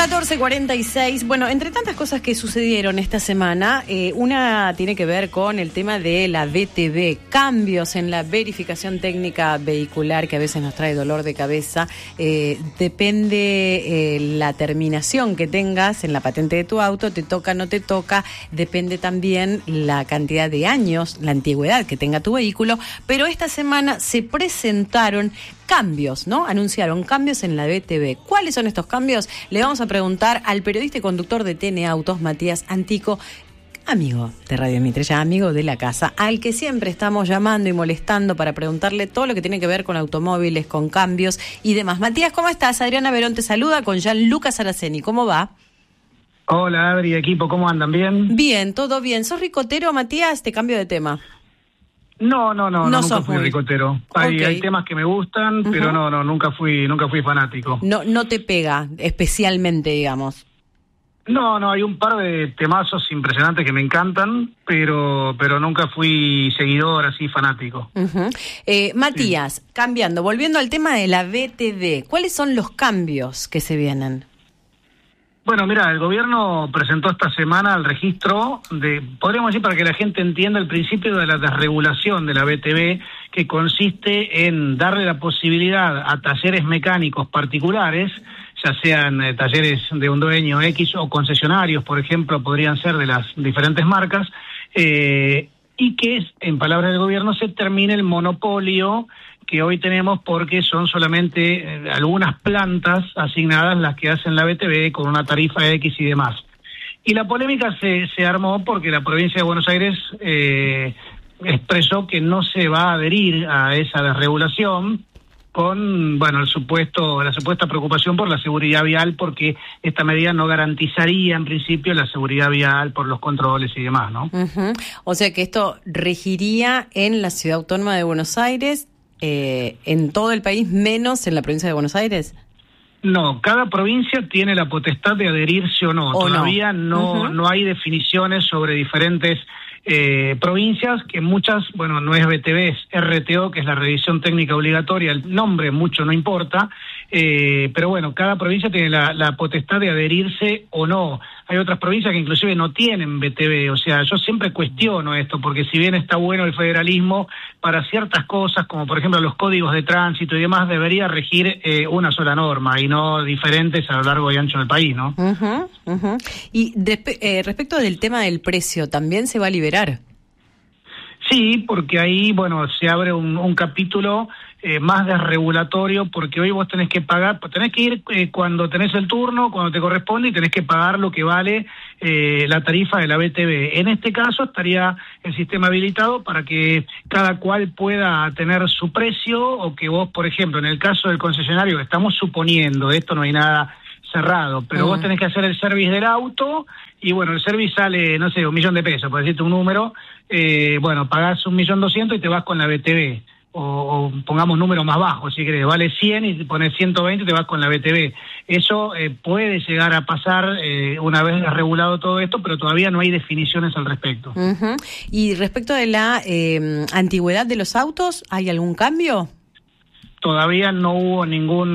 14:46. Bueno, entre tantas cosas que sucedieron esta semana, una tiene que ver con el tema de la VTV, cambios en la verificación técnica vehicular que a veces nos trae dolor de cabeza. Depende la terminación que tengas en la patente de tu auto, te toca, no te toca, depende también la cantidad de años, la antigüedad que tenga tu vehículo, pero esta semana se presentaron cambios, ¿no? Anunciaron cambios en la VTV. ¿Cuáles son estos cambios? Le vamos a preguntar al periodista y conductor de TN Autos, Matías Antico, amigo de Radio Mitre, ya amigo de la casa, al que siempre estamos llamando y molestando para preguntarle todo lo que tiene que ver con automóviles, con cambios y demás. Matías, ¿cómo estás? Adriana Verón te saluda con Gianluca Saraceni. ¿Cómo va? Hola, Adri, equipo, ¿cómo andan? ¿Bien? Bien, todo bien. ¿Sos ricotero, Matías? Te cambio de tema. No, nunca fui ricotero. Okay. Hay temas que me gustan, pero nunca fui fanático. No te pega especialmente, digamos. No, hay un par de temazos impresionantes que me encantan, pero nunca fui seguidor así fanático. Matías, sí. Cambiando, volviendo al tema de la VTV, ¿cuáles son los cambios que se vienen? Bueno, mira, el gobierno presentó esta semana el registro podríamos decir, para que la gente entienda, el principio de la desregulación de la VTV, que consiste en darle la posibilidad a talleres mecánicos particulares, ya sean talleres de un dueño X o concesionarios, por ejemplo, podrían ser de las diferentes marcas, y que, en palabras del gobierno, se termine el monopolio que hoy tenemos, porque son solamente algunas plantas asignadas las que hacen la VTV con una tarifa X y demás. Y la polémica se armó porque la provincia de Buenos Aires expresó que no se va a adherir a esa desregulación con, la supuesta preocupación por la seguridad vial, porque esta medida no garantizaría en principio la seguridad vial por los controles y demás, ¿no? O sea que esto regiría en la Ciudad Autónoma de Buenos Aires, en todo el país, menos en la provincia de Buenos Aires. No, cada provincia tiene la potestad de adherirse o no. Todavía no hay definiciones sobre diferentes provincias, que muchas, no es VTV, es RTO, que es la revisión técnica obligatoria. El nombre mucho no importa, pero cada provincia tiene la potestad de adherirse o no. Hay otras provincias que inclusive no tienen VTV, o sea, yo siempre cuestiono esto, porque si bien está bueno el federalismo, para ciertas cosas, como por ejemplo los códigos de tránsito y demás, debería regir una sola norma y no diferentes a lo largo y ancho del país, ¿no? Y respecto del tema del precio, ¿también se va a liberar? Sí, porque ahí, se abre un capítulo más desregulatorio, porque hoy vos tenés que pagar, tenés que ir cuando tenés el turno, cuando te corresponde, y tenés que pagar lo que vale la tarifa de la VTV. En este caso estaría el sistema habilitado para que cada cual pueda tener su precio, o que vos, por ejemplo, en el caso del concesionario, que estamos suponiendo, de esto no hay nada cerrado, pero vos tenés que hacer el service del auto, y el service sale, no sé, $1.000.000, por decirte un número, pagás 1.200.000 y te vas con la VTV, o pongamos número más bajo, si querés, vale 100 y pones 120 y te vas con la VTV. Eso puede llegar a pasar una vez regulado todo esto, pero todavía no hay definiciones al respecto. Y respecto de la antigüedad de los autos, ¿hay algún cambio? Todavía no hubo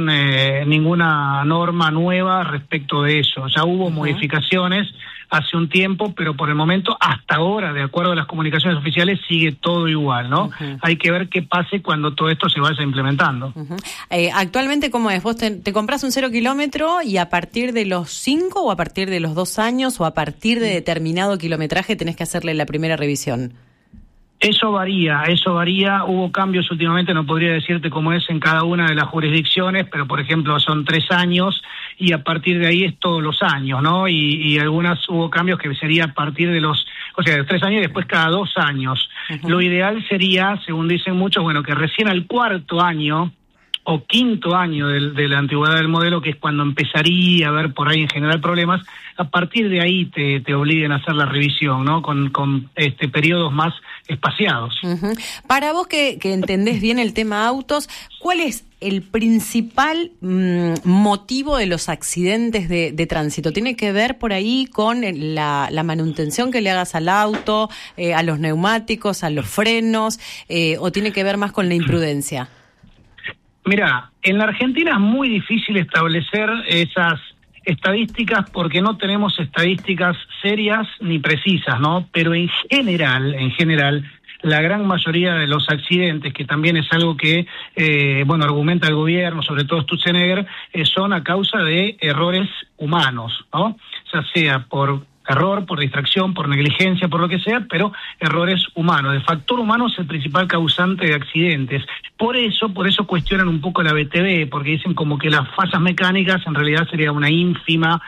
ninguna norma nueva respecto de eso. Ya hubo modificaciones hace un tiempo, pero por el momento, hasta ahora, de acuerdo a las comunicaciones oficiales, sigue todo igual, ¿no? Hay que ver qué pase cuando todo esto se vaya implementando. Actualmente, ¿cómo es? ¿Vos te compras un 0 kilómetro y a partir de los 5 o a partir de los 2 años o a partir de determinado kilometraje tenés que hacerle la primera revisión? Eso varía. Hubo cambios últimamente, no podría decirte cómo es en cada una de las jurisdicciones, pero por ejemplo son 3 años y a partir de ahí es todos los años, ¿no? Y algunas hubo cambios que sería a partir de los 3 años y después cada 2 años. Lo ideal sería, según dicen muchos, que recién al 4º año o 5º año de la antigüedad del modelo, que es cuando empezaría a haber por ahí en general problemas, a partir de ahí te obliguen a hacer la revisión, ¿no? Con periodos más espaciados. Para vos que entendés bien el tema autos, ¿cuál es el principal motivo de los accidentes de tránsito? ¿Tiene que ver por ahí con la manutención que le hagas al auto, a los neumáticos, a los frenos, o tiene que ver más con la imprudencia? Mira, en la Argentina es muy difícil establecer estadísticas porque no tenemos estadísticas serias ni precisas, ¿no? Pero en general, la gran mayoría de los accidentes, que también es algo que, argumenta el gobierno, sobre todo Sturzenegger, son a causa de errores humanos, ¿no? Ya sea por error, por distracción, por negligencia, por lo que sea, pero errores humanos. El factor humano es el principal causante de accidentes. Por eso cuestionan un poco la BTV, porque dicen como que las fallas mecánicas en realidad sería un ínfimo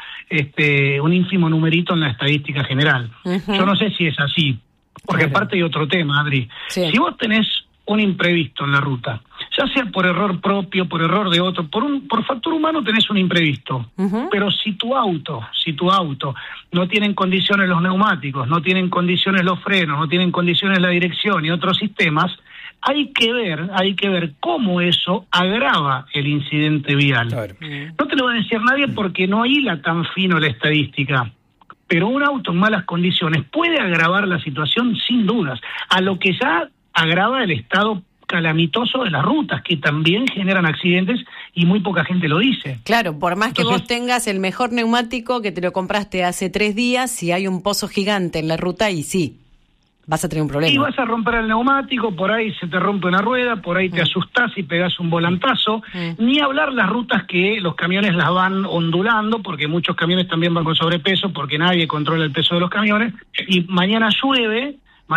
numerito en la estadística general. Uh-huh. Yo no sé si es así, porque aparte hay otro tema, Adri. Sí. Si vos tenés un imprevisto en la ruta, ya sea por error propio, por error de otro, por factor humano tenés un imprevisto, uh-huh. Pero si tu auto no tiene en condiciones los neumáticos, no tiene en condiciones los frenos, no tiene en condiciones la dirección y otros sistemas, hay que ver cómo eso agrava el incidente vial. Claro. No te lo va a decir nadie porque no hila tan fino la estadística, pero un auto en malas condiciones puede agravar la situación sin dudas, a lo que ya agrava el estado calamitoso de las rutas, que también generan accidentes y muy poca gente lo dice. Claro, por más que vos tengas el mejor neumático que te lo compraste hace 3 días, si hay un pozo gigante en la ruta, y sí, vas a tener un problema. Y vas a romper el neumático, por ahí se te rompe una rueda, por ahí te asustás y pegás un volantazo. Ni hablar las rutas que los camiones las van ondulando, porque muchos camiones también van con sobrepeso, porque nadie controla el peso de los camiones, y mañana llueve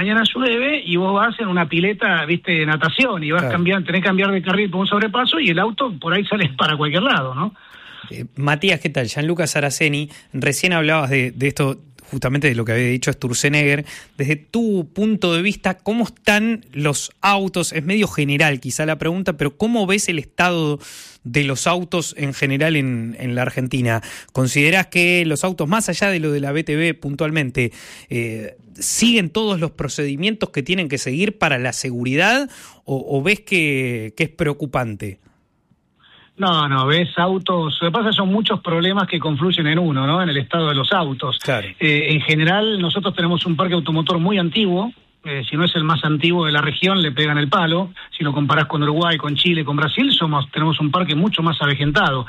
y vos vas en una pileta, de natación, y vas tenés que cambiar de carril por un sobrepaso y el auto por ahí sale para cualquier lado, ¿no? Matías, ¿qué tal? Gianluca Saraceni, recién hablabas de esto, justamente de lo que había dicho Sturzenegger. Desde tu punto de vista, ¿cómo están los autos? Es medio general quizá la pregunta, pero ¿cómo ves el estado de los autos en general en la Argentina? ¿Considerás que los autos, más allá de lo de la BTV puntualmente, siguen todos los procedimientos que tienen que seguir para la seguridad o ves que es preocupante? No, ves autos, lo que pasa son muchos problemas que confluyen en uno, ¿no? En el estado de los autos. Claro. En general, nosotros tenemos un parque automotor muy antiguo, si no es el más antiguo de la región, le pegan el palo. Si lo comparás con Uruguay, con Chile, con Brasil, tenemos un parque mucho más avejentado.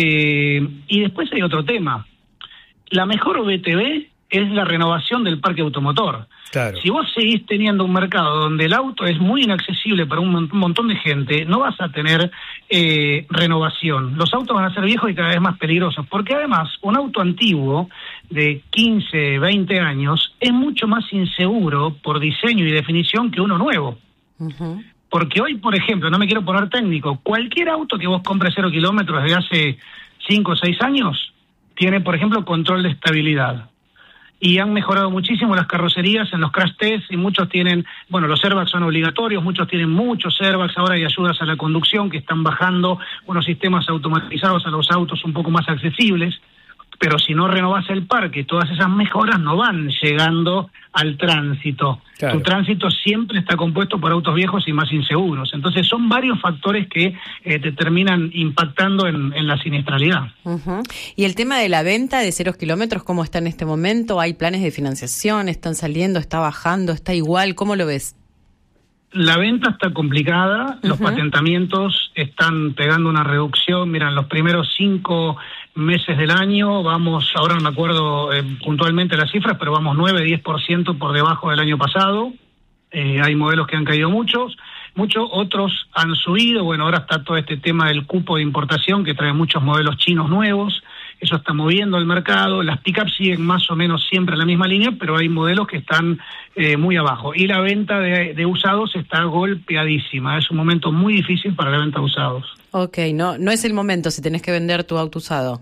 Y después hay otro tema. La mejor BTV es la renovación del parque automotor. Claro. Si vos seguís teniendo un mercado donde el auto es muy inaccesible para un montón de gente, no vas a tener renovación. Los autos van a ser viejos y cada vez más peligrosos, porque además un auto antiguo de 15, 20 años es mucho más inseguro por diseño y definición que uno nuevo. Uh-huh. Porque hoy, por ejemplo, no me quiero poner técnico, cualquier auto que vos compres 0 kilómetros desde hace 5 o 6 años tiene, por ejemplo, control de estabilidad. Y han mejorado muchísimo las carrocerías en los crash tests, y muchos tienen, los airbags son obligatorios, muchos tienen muchos airbags, ahora hay ayudas a la conducción que están bajando unos sistemas automatizados a los autos un poco más accesibles, pero si no renovás el parque, todas esas mejoras no van llegando al tránsito. Claro. Tu tránsito siempre está compuesto por autos viejos y más inseguros. Entonces son varios factores que te terminan impactando en la siniestralidad. Uh-huh. Y el tema de la venta de 0 kilómetros, ¿cómo está en este momento? ¿Hay planes de financiación? ¿Están saliendo? ¿Está bajando? ¿Está igual? ¿Cómo lo ves? La venta está complicada, los patentamientos están pegando una reducción. Mira, en los primeros 5 meses del año vamos, ahora no me acuerdo puntualmente las cifras, pero vamos 9-10% por debajo del año pasado. Hay modelos que han caído muchos, otros han subido. Ahora está todo este tema del cupo de importación que trae muchos modelos chinos nuevos. Eso está moviendo el mercado. Las pickups siguen más o menos siempre en la misma línea, pero hay modelos que están muy abajo. Y la venta de usados está golpeadísima. Es un momento muy difícil para la venta de usados. Ok, no es el momento si tenés que vender tu auto usado.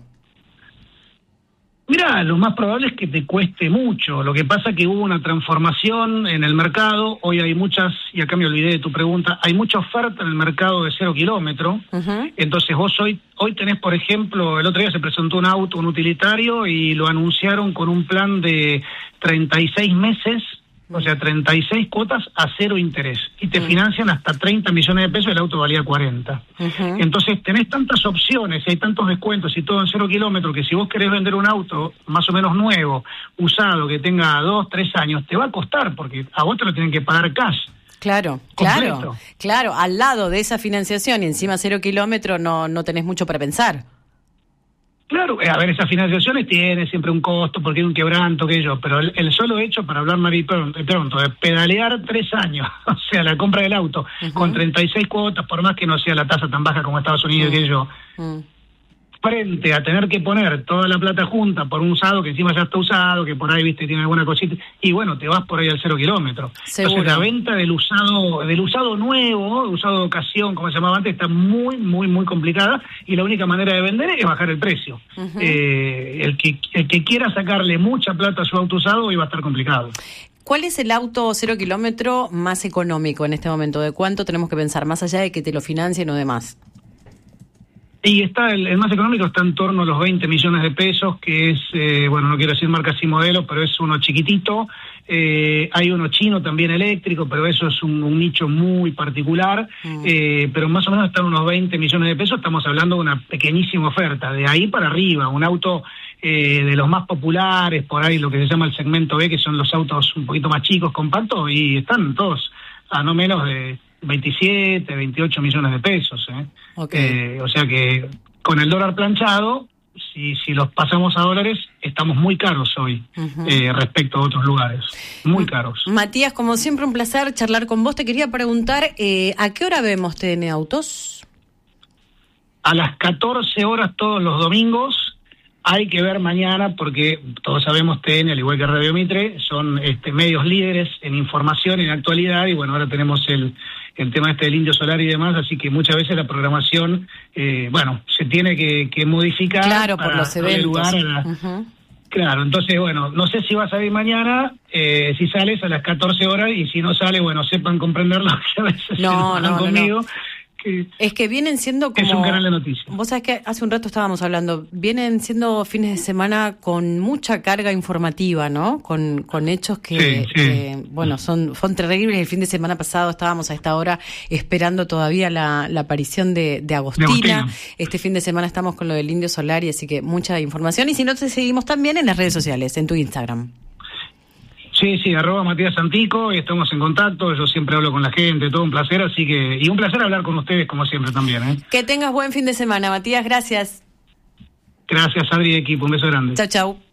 Mirá, lo más probable es que te cueste mucho. Lo que pasa es que hubo una transformación en el mercado. Hoy hay muchas, y acá me olvidé de tu pregunta, hay mucha oferta en el mercado de 0 kilómetro. Uh-huh. Entonces vos hoy tenés, por ejemplo, el otro día se presentó un auto, un utilitario, y lo anunciaron con un plan de 36 meses, o sea, 36 cuotas a 0 interés. Y te financian hasta 30 millones de pesos, el auto valía 40. Uh-huh. Entonces tenés tantas opciones, hay tantos descuentos y todo en 0 kilómetros, que si vos querés vender un auto más o menos nuevo, usado, que tenga 2, 3 años, te va a costar, porque a vos te lo tienen que pagar cash. Claro, al lado de esa financiación y encima 0 kilómetros no tenés mucho para pensar. Claro, a ver, esas financiaciones tienen siempre un costo porque hay un quebranto, pero el solo hecho, para hablar pronto, de pedalear 3 años, o sea, la compra del auto, con 36 cuotas, por más que no sea la tasa tan baja como Estados Unidos, frente a tener que poner toda la plata junta por un usado que encima ya está usado, que por ahí, viste, tiene alguna cosita, y bueno, te vas por ahí al 0 kilómetro. Seguro. Entonces la venta del usado nuevo, usado de ocasión, como se llamaba antes, está muy, muy, muy complicada, y la única manera de vender es bajar el precio. El que quiera sacarle mucha plata a su auto usado, hoy va a estar complicado. ¿Cuál es el auto 0 kilómetro más económico en este momento? ¿De cuánto tenemos que pensar, más allá de que te lo financien o demás? Y está el más económico está en torno a los 20 millones de pesos, que es, bueno, no quiero decir marcas y modelos, pero es uno chiquitito. Hay uno chino también eléctrico, pero eso es un nicho muy particular. Pero más o menos están unos 20 millones de pesos, estamos hablando de una pequeñísima oferta. De ahí para arriba, un auto de los más populares, por ahí lo que se llama el segmento B, que son los autos un poquito más chicos, compactos, y están todos a no menos de 27, 28 millones de pesos. Okay. O sea que con el dólar planchado, si los pasamos a dólares, estamos muy caros hoy respecto a otros lugares. Muy caros. Matías, como siempre, un placer charlar con vos. Te quería preguntar, ¿a qué hora vemos TN Autos? A las 14 horas todos los domingos. Hay que ver mañana porque todos sabemos TN, al igual que Radio Mitre, son medios líderes en información, en actualidad, y bueno, ahora tenemos el tema del Indio Solar y demás, así que muchas veces la programación, se tiene que modificar. Claro, por los eventos. Lugar Claro, entonces, bueno, no sé si va a salir mañana, si sales a las 14 horas, y si no sale, bueno, sepan comprenderlo, que a veces no, conmigo. No. Es que vienen siendo como... Es un canal de noticias. Vos sabés que hace un rato estábamos hablando, vienen siendo fines de semana con mucha carga informativa, ¿no? Con hechos que bueno, son terribles. El fin de semana pasado estábamos a esta hora esperando todavía la aparición de Agostina. Este fin de semana estamos con lo del Indio Solar, y así que mucha información. Y si no, te seguimos también en las redes sociales, en tu Instagram. Sí, @Matías Santico, y estamos en contacto, yo siempre hablo con la gente, todo un placer, así que, y un placer hablar con ustedes como siempre también. Que tengas buen fin de semana, Matías, gracias. Gracias, Adri y equipo, un beso grande. Chau.